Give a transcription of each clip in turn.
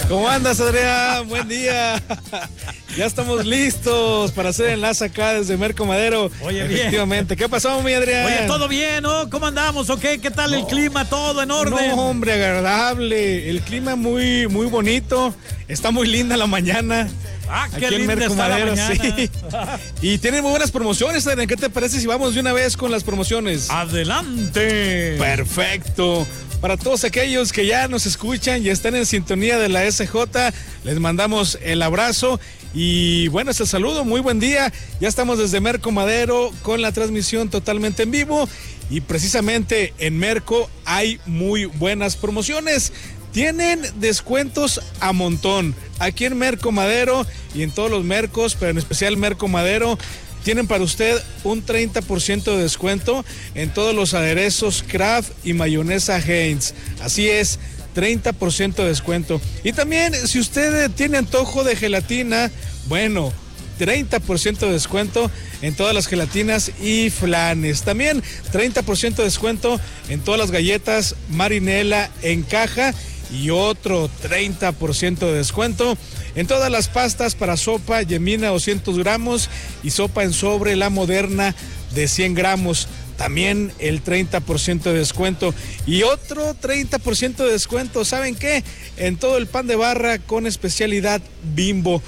¿Cómo andas, Adrián? Buen día. Ya estamos listos para hacer enlace acá desde Merco Madero. Oye, efectivamente. Bien. ¿Qué pasó, mi Adrián? Oye, ¿todo bien, no? ¿Cómo andamos? ¿O qué? ¿Qué tal el clima? ¿Todo en orden? No, hombre, agradable. El clima muy bonito. Está muy linda la mañana. Qué aquí en linda Merco está Madero, la mañana. sí. Y tienen muy buenas promociones, Adrián. ¿Qué te parece si vamos de una vez con las promociones? ¡Adelante! Perfecto. Para todos aquellos que ya nos escuchan y están en sintonía de la SJ, les mandamos el abrazo y bueno, es el saludo, muy buen día. Ya estamos desde Merco Madero con la transmisión totalmente en vivo y precisamente en Merco hay muy buenas promociones. Tienen descuentos a montón aquí en Merco Madero y en todos los mercos, pero en especial Merco Madero. Tienen para usted un 30% de descuento en todos los aderezos Kraft y mayonesa Heinz. Así es, 30% de descuento. Y también, si usted tiene antojo de gelatina, bueno, 30% de descuento en todas las gelatinas y flanes. También 30% de descuento en todas las galletas Marinela en caja y otro 30% de descuento en todas las pastas para sopa Yemina 200 gramos y sopa en sobre La Moderna de 100 gramos. También el 30% de descuento y otro 30% de descuento, ¿saben qué? En todo el pan de barra con especialidad Bimbo.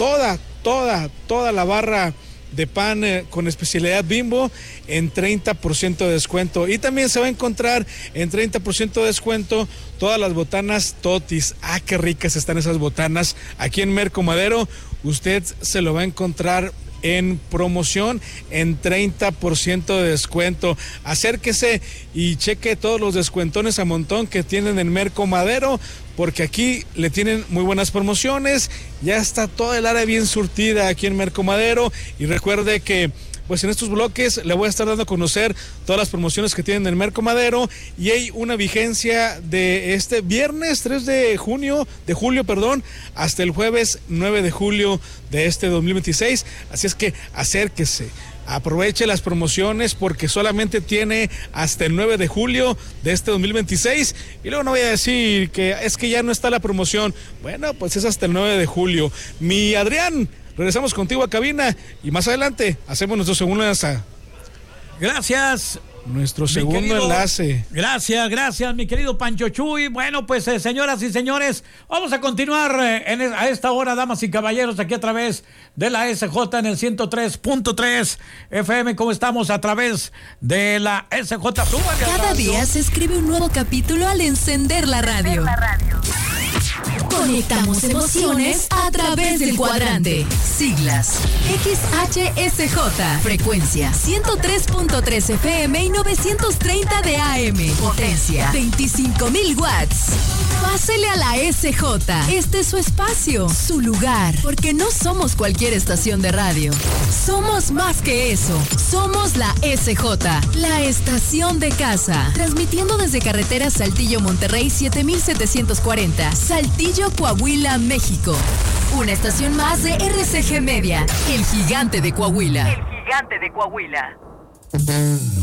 Toda la barra de pan con especialidad Bimbo en 30% de descuento. Y también se va a encontrar en 30% de descuento todas las botanas Totis. Qué ricas están esas botanas. Aquí en Merco Madero usted se lo va a encontrar en promoción en 30% de descuento. Acérquese y cheque todos los descuentones a montón que tienen en Merco Madero, porque aquí le tienen muy buenas promociones. Ya está toda el área bien surtida aquí en Merco Madero y recuerde que pues en estos bloques le voy a estar dando a conocer todas las promociones que tienen en Merco Madero y hay una vigencia de este viernes 3 de julio, hasta el jueves 9 de julio de este 2026. Así es que acérquese, aproveche las promociones porque solamente tiene hasta el 9 de julio de este 2026 y luego no voy a decir que es que ya no está la promoción. Bueno, pues es hasta el 9 de julio. Mi Adrián, regresamos contigo a cabina y más adelante hacemos nuestro segundo enlace. Gracias. Nuestro segundo enlace. Gracias, mi querido Pancho Chuy. Bueno, pues señoras y señores, vamos a continuar a esta hora, damas y caballeros, aquí a través de la SJ en el 103.3 FM. ¿Cómo estamos? A través de la SJ. Cada día se escribe un nuevo capítulo al encender la radio. Conectamos emociones a través del cuadrante. Siglas XHSJ. Frecuencia 103.3 FM y 930 de AM. Potencia 25,000 watts. Pásele a la SJ. Este es su espacio, su lugar. Porque no somos cualquier estación de radio. Somos más que eso. Somos la SJ, la estación de casa. Transmitiendo desde carretera Saltillo Monterrey 7740. Saltillo, Coahuila, México. Una estación más de RCG Media, el gigante de Coahuila.